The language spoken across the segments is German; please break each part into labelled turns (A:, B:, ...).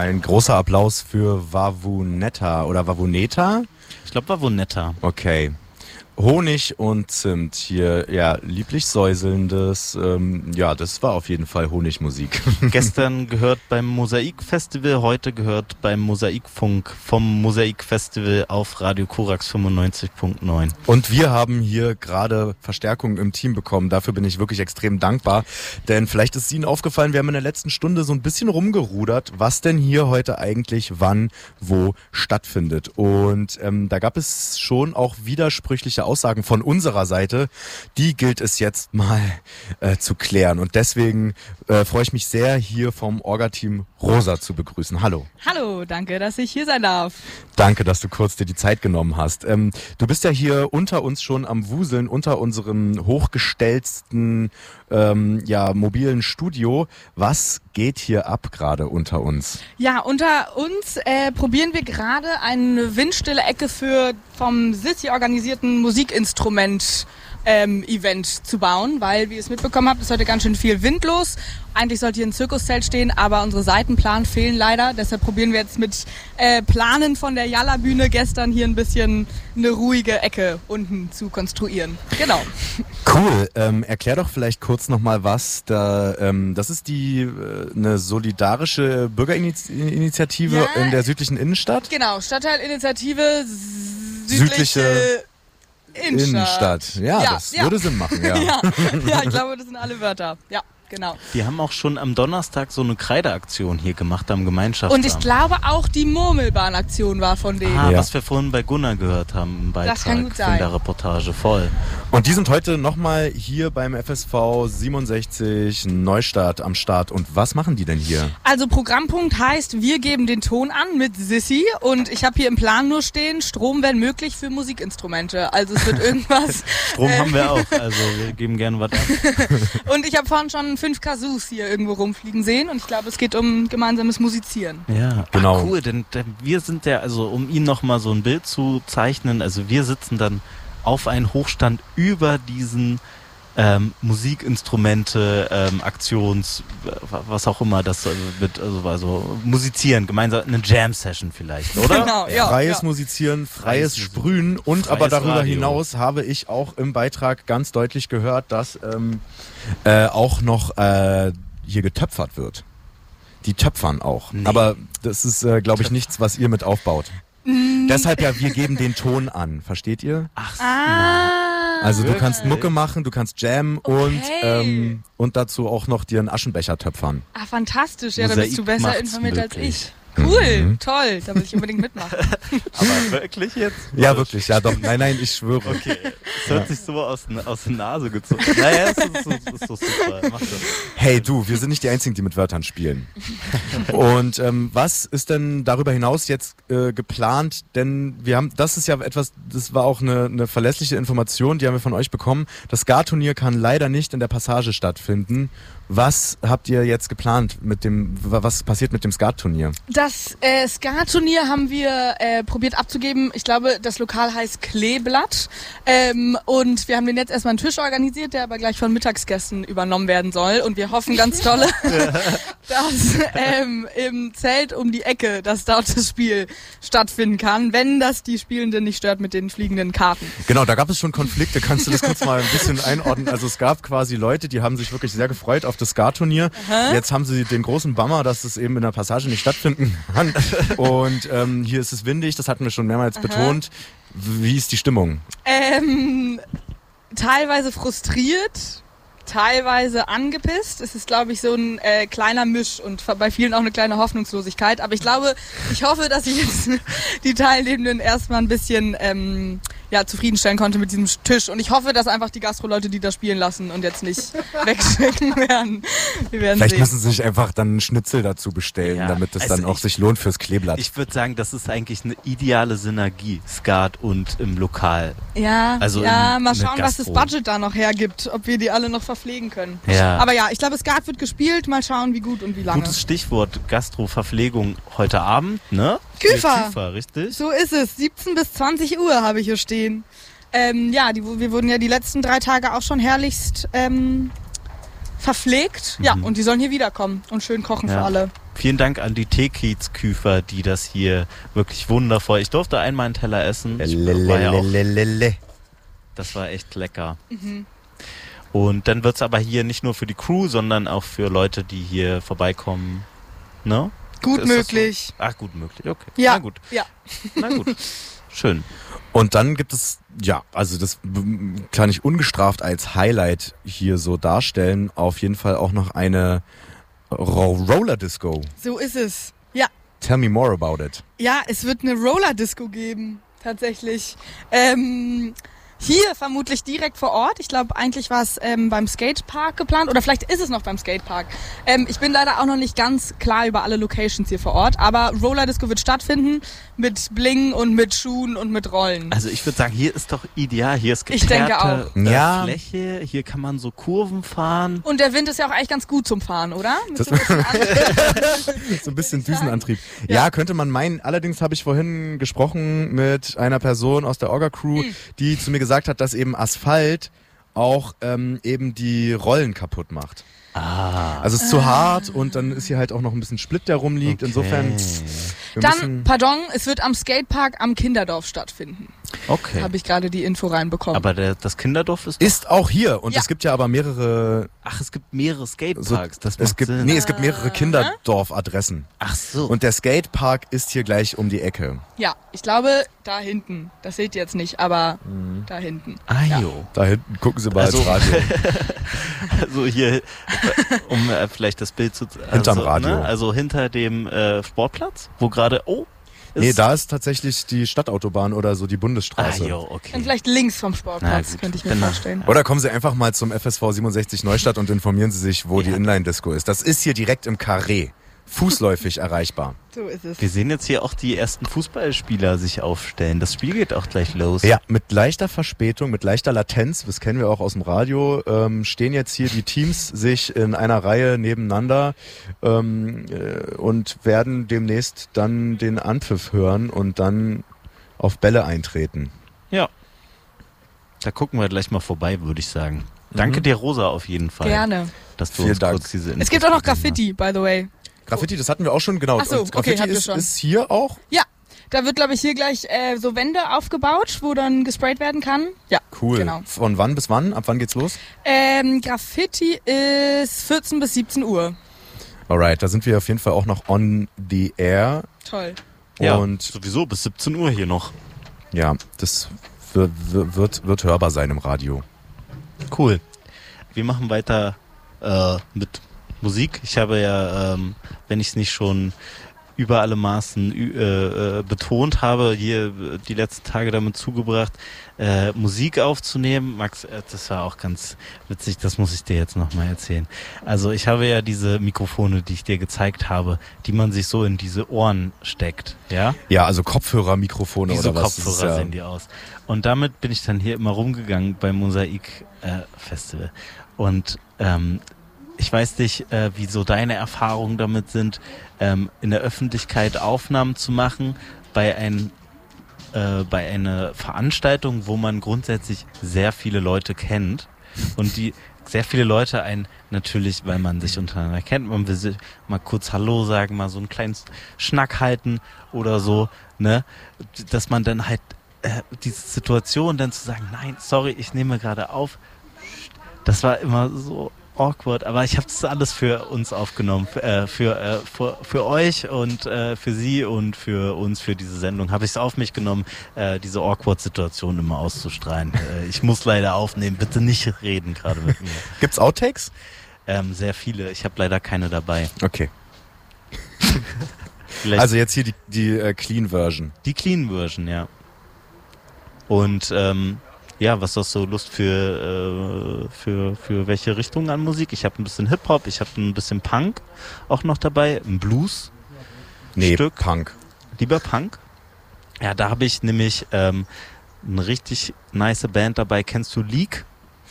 A: Ein großer Applaus für Wawuneta oder Wawuneta?
B: Ich glaube Wawuneta.
A: Okay. Honig und Zimt hier, ja, lieblich säuselndes, ja, das war auf jeden Fall Honigmusik.
B: Gestern gehört beim Mosaikfestival, heute gehört beim Mosaikfunk vom Mosaikfestival auf Radio Korax 95.9.
A: Und wir haben hier gerade Verstärkung im Team bekommen, dafür bin ich wirklich extrem dankbar, denn vielleicht ist Ihnen aufgefallen, wir haben in der letzten Stunde so ein bisschen rumgerudert, was denn hier heute eigentlich wann, wo stattfindet. Und da gab es schon auch widersprüchliche Aussagen von unserer Seite, die gilt es jetzt mal zu klären. Und deswegen freue ich mich sehr, hier vom Orga-Team Rosa zu begrüßen. Hallo.
C: Hallo, danke, dass ich hier sein darf.
A: Danke, dass du kurz dir die Zeit genommen hast. Du bist ja hier unter uns schon am Wuseln, unter unserem hochgestellten mobilen Studio. Was geht hier ab gerade unter uns?
C: Ja, unter uns probieren wir gerade eine windstille Ecke für vom Sissi organisierten Musikinstrument Event zu bauen, weil, wie ihr es mitbekommen habt, ist heute ganz schön viel Wind los. Eigentlich sollte hier ein Zirkuszelt stehen, aber unsere Seitenplan fehlen leider. Deshalb probieren wir jetzt mit Planen von der Jalla-Bühne gestern hier ein bisschen eine ruhige Ecke unten zu konstruieren. Genau.
A: Cool. Erklär doch vielleicht kurz nochmal was. Das ist eine solidarische Bürgerinitiative in der südlichen Innenstadt?
C: Genau, Stadtteilinitiative südliche Innenstadt.
A: Ja, das würde Sinn machen, ja.
C: Ja, ich glaube, das sind alle Wörter. Ja, genau.
B: Die haben auch schon am Donnerstag so eine Kreideaktion hier gemacht am Gemeinschaftsamt.
C: Und ich glaube auch die Murmelbahnaktion war von denen.
B: Was wir vorhin bei Gunnar gehört haben im Beitrag
C: das kann gut sein.
B: In der Reportage, voll.
A: Und die sind heute nochmal hier beim FSV 67 Neustadt am Start. Und was machen die denn hier?
C: Also Programmpunkt heißt, wir geben den Ton an mit Sissi und ich habe hier im Plan nur stehen, Strom, wenn möglich, für Musikinstrumente. Also es wird irgendwas...
B: Strom haben wir auch, also wir geben gerne was ab.
C: Und ich habe vorhin schon 5 Kasus hier irgendwo rumfliegen sehen und ich glaube, es geht um gemeinsames Musizieren.
B: Ja,
A: genau.
B: Cool, denn wir sind ja, also um Ihnen nochmal so ein Bild zu zeichnen, also wir sitzen dann auf einen Hochstand über diesen Musikinstrumente, was auch immer das wird, also musizieren, gemeinsam eine Jam-Session vielleicht, oder?
C: Genau, ja.
A: Freies Musizieren, freies Sprühen und aber darüber hinaus habe ich auch im Beitrag ganz deutlich gehört, dass auch noch hier getöpfert wird. Die töpfern auch. Nee. Aber das ist, glaube ich, nichts, was ihr mit aufbaut. Deshalb ja, wir geben den Ton an. Versteht ihr?
B: Ach,
A: also du kannst Mucke machen, du kannst jammen und dazu auch noch dir einen Aschenbecher töpfern.
C: Ah, fantastisch. Ja, da bist du besser informiert als ich. Cool, toll, da will ich unbedingt mitmachen.
B: Aber wirklich jetzt?
A: Ja, wirklich, ja doch. Nein, ich schwöre.
B: Okay, es hört sich so aus der Nase gezogen. Naja, ist so super, mach das.
A: Hey du, wir sind nicht die Einzigen, die mit Wörtern spielen. Und was ist denn darüber hinaus jetzt geplant? Denn wir haben, das ist ja etwas, das war auch eine verlässliche Information, die haben wir von euch bekommen. Das Ska-Turnier kann leider nicht in der Passage stattfinden. Was habt ihr jetzt geplant was passiert mit dem Ska-Turnier?
C: Das Ska-Turnier haben wir probiert abzugeben. Ich glaube, das Lokal heißt Kleeblatt. Und wir haben den jetzt erstmal einen Tisch organisiert, der aber gleich von Mittagsgästen übernommen werden soll. Und wir hoffen ganz dolle, dass im Zelt um die Ecke, dass dort das Spiel stattfinden kann, wenn das die Spielenden nicht stört mit den fliegenden Karten.
A: Genau, da gab es schon Konflikte. Kannst du das kurz mal ein bisschen einordnen? Also es gab quasi Leute, die haben sich wirklich sehr gefreut auf das Ska-Turnier. Jetzt haben sie den großen Bummer, dass es eben in der Passage nicht stattfinden kann. Und hier ist es windig, das hatten wir schon mehrmals betont. Wie ist die Stimmung?
C: Teilweise frustriert, teilweise angepisst. Es ist, glaube ich, so ein kleiner Misch und bei vielen auch eine kleine Hoffnungslosigkeit. Aber ich hoffe, dass ich jetzt die Teilnehmenden erstmal ein bisschen zufriedenstellen konnte mit diesem Tisch. Und ich hoffe, dass einfach die Gastro-Leute, die da spielen lassen und jetzt nicht wegschicken werden. Wir werden
A: Vielleicht
C: sehen.
A: müssen sie sich einfach dann einen Schnitzel dazu bestellen, damit es dann auch sich lohnt fürs Kleeblatt.
B: Ich würde sagen, das ist eigentlich eine ideale Synergie, Skat und im Lokal.
C: Ja,
B: also
C: mal schauen, was das Budget da noch hergibt, ob wir die alle noch verpflegen können.
B: Ja.
C: Aber ja, ich glaube, Skat wird gespielt, mal schauen, wie gut und wie lange.
B: Gutes Stichwort, Gastro-Verpflegung heute Abend, ne?
C: Küfer,
B: richtig?
C: So ist es, 17 bis 20 Uhr habe ich hier stehen. Wir wurden ja die letzten 3 Tage auch schon herrlichst verpflegt. Ja, und die sollen hier wiederkommen und schön kochen für alle.
B: Vielen Dank an die Teekiezküfer, die das hier wirklich wundervoll. Ich durfte einmal einen Teller essen. Das war echt lecker.
C: Mhm.
B: Und dann wird's aber hier nicht nur für die Crew, sondern auch für Leute, die hier vorbeikommen. Ne?
C: Gut
B: Ist das
C: möglich.
B: so? Ach, gut möglich, okay.
C: Ja.
B: Na gut.
C: Ja.
B: Na gut. Schön.
A: Und dann gibt es, ja, also das kann ich ungestraft als Highlight hier so darstellen, auf jeden Fall auch noch eine Roller Disco.
C: So ist es. Ja.
A: Tell me more about it.
C: Ja, es wird eine Roller-Disco geben, tatsächlich. Hier vermutlich direkt vor Ort. Ich glaube, eigentlich war es beim Skatepark geplant oder vielleicht ist es noch beim Skatepark. Ich bin leider auch noch nicht ganz klar über alle Locations hier vor Ort, aber Roller Disco wird stattfinden mit Bling und mit Schuhen und mit Rollen.
B: Also ich würde sagen, hier ist doch ideal. Hier ist
C: Ich denke
B: geteerte
A: Ja.
B: Fläche. Hier kann man so Kurven fahren.
C: Und der Wind ist ja auch eigentlich ganz gut zum Fahren, oder? Mit
A: Das-
C: so ein bisschen Antrieb.
A: So ein bisschen
C: ich sagen.
A: Düsenantrieb.
C: Ja.
A: Ja, könnte man meinen. Allerdings habe ich vorhin gesprochen mit einer Person aus der Orga-Crew, die zu mir gesagt hat, dass eben Asphalt auch eben die Rollen kaputt macht. Also es ist zu hart und dann ist hier halt auch noch ein bisschen Split, der rumliegt.
B: Okay.
A: Insofern, wir
C: Dann,
A: müssen,
C: pardon, es wird am Skatepark am Kinderdorf stattfinden.
B: Okay.
C: Habe ich gerade die Info reinbekommen.
B: Aber das Kinderdorf ist doch...
A: ist auch hier und
C: Ja.
A: es gibt ja aber mehrere,
B: Ach, es gibt mehrere
A: so,
B: Skateparks. Das
A: es
B: macht
A: gibt,
B: Sinn.
A: nee, es gibt mehrere Kinderdorf-Adressen.
B: Ach so.
A: Und der Skatepark ist hier gleich um die Ecke.
C: Ja, ich glaube, da hinten. Das seht ihr jetzt nicht, aber da hinten. Ja.
B: jo.
A: Da hinten gucken Sie mal
B: Also-
A: ins Radio.
B: Also hier, um vielleicht das Bild zu...
A: Hinterm
B: also,
A: Radio.
B: Also hinter dem Sportplatz, wo gerade... Oh,
A: Nee, da ist tatsächlich die Stadtautobahn oder so die Bundesstraße.
B: jo, okay.
C: Und vielleicht links vom
B: Na
C: Sportplatz,
B: gut.
C: könnte ich mir
B: Dann-
C: vorstellen.
A: Oder kommen Sie einfach mal zum FSV 67 Neustadt und informieren Sie sich, wo die Inline-Disco ist. Das ist hier direkt im Carré. Fußläufig erreichbar.
C: So ist es.
B: Wir sehen jetzt hier auch die ersten Fußballspieler sich aufstellen. Das Spiel geht auch gleich los.
A: Ja, mit leichter Verspätung, mit leichter Latenz, das kennen wir auch aus dem Radio, stehen jetzt hier die Teams sich in einer Reihe nebeneinander und werden demnächst dann den Anpfiff hören und dann auf Bälle eintreten.
B: Ja. Da gucken wir gleich mal vorbei, würde ich sagen. Danke dir, Rosa, auf jeden Fall.
C: Gerne.
B: Dass du
A: Vielen
B: uns
A: Dank.
B: kurz diese
C: Es
B: Infos
C: gibt auch noch
B: gegeben
C: Graffiti, by the way.
A: Graffiti, das hatten wir auch schon, genau.
C: Ach so,
A: Und Graffiti
C: okay, habt ihr
A: ist,
C: schon.
A: ist hier auch?
C: Ja, da wird, glaube ich, hier gleich so Wände aufgebaut, wo dann gesprayt werden kann. Ja,
A: Cool.
C: Genau.
A: Von wann bis wann? Ab wann geht's los?
C: Graffiti ist 14 bis 17 Uhr.
A: Alright, da sind wir auf jeden Fall auch noch on the air.
C: Toll.
B: Ja,
A: Und
B: sowieso bis 17 Uhr hier noch.
A: ja, das wird hörbar sein im Radio.
B: Cool. Wir machen weiter mit Musik. Ich habe ja, wenn ich es nicht schon über alle Maßen betont habe, hier die letzten Tage damit zugebracht, Musik aufzunehmen. Max, das war auch ganz witzig, das muss ich dir jetzt nochmal erzählen. Also ich habe ja diese Mikrofone, die ich dir gezeigt habe, die man sich so in diese Ohren steckt, ja?
A: Ja, also Kopfhörermikrofone
B: Wie so
A: oder was? Das ist
B: Kopfhörer
A: ja-
B: sehen die aus. Und damit bin ich dann hier immer rumgegangen beim Mosaik Festival. Und ich weiß nicht, wie so deine Erfahrungen damit sind, in der Öffentlichkeit Aufnahmen zu machen bei einer Veranstaltung, wo man grundsätzlich sehr viele Leute kennt und die sehr viele Leute einen natürlich, weil man sich untereinander kennt, man will sich mal kurz Hallo sagen, mal so einen kleinen Schnack halten oder so, ne, dass man dann halt diese Situation dann zu sagen, nein, sorry, ich nehme gerade auf, das war immer so awkward, aber ich habe das alles für uns aufgenommen, für euch und für sie und für uns, für diese Sendung habe ich es auf mich genommen, diese awkward-Situation immer auszustrahlen. Ich muss leider aufnehmen, bitte nicht reden gerade mit mir.
A: Gibt's Outtakes?
B: Sehr viele, ich habe leider keine dabei.
A: Okay.
B: Vielleicht
A: Also jetzt hier die Clean Version.
B: die Clean-Version, ja. Und ja, was hast du Lust für welche Richtung an Musik? Ich habe ein bisschen Hip-Hop, ich habe ein bisschen Punk auch noch dabei, ein Blues.
A: Nee,
B: Stück.
A: Punk.
B: Lieber Punk? Ja, da habe ich nämlich eine richtig nice Band dabei. Kennst du Leak?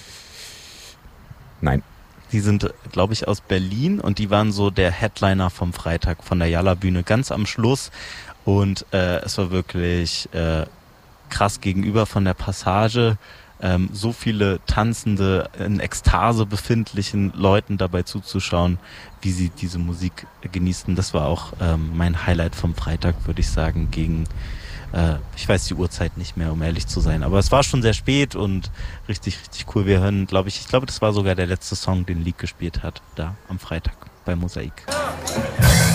A: Nein.
B: Die sind, glaube ich, aus Berlin und die waren so der Headliner vom Freitag von der Jalla-Bühne ganz am Schluss. Und es war wirklich krass gegenüber von der Passage so viele tanzende, in Ekstase befindlichen Leuten dabei zuzuschauen, wie sie diese Musik genießen. Das war auch mein Highlight vom Freitag, würde ich sagen, gegen, ich weiß die Uhrzeit nicht mehr, um ehrlich zu sein, aber es war schon sehr spät und richtig, richtig cool. Wir hören, ich glaube, das war sogar der letzte Song, den Leak gespielt hat, da am Freitag bei Mosaik.